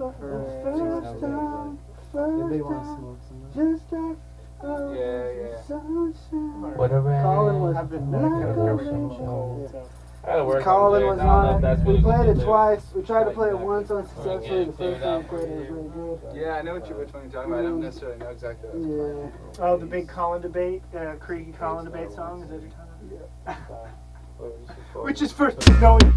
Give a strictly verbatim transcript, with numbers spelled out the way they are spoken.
the first time, first time, just like oh, Yeah, yeah. sunshine. Whatever. Colin was I've been like medicated a for some rain. cold, so. I gotta work Colin on was it. I don't know on if that's it. what We you played can it do. twice. We tried to Like play it that. once unsuccessfully. Yeah, The clear first it time out we for played it was you. really good. Yeah, I know what you, which one you're talking about. I don't necessarily know exactly what it's Yeah. Oh, the big Colin debate, uh, Creaky Colin debate song, is that what you're talking about? Yeah. Which is first, no,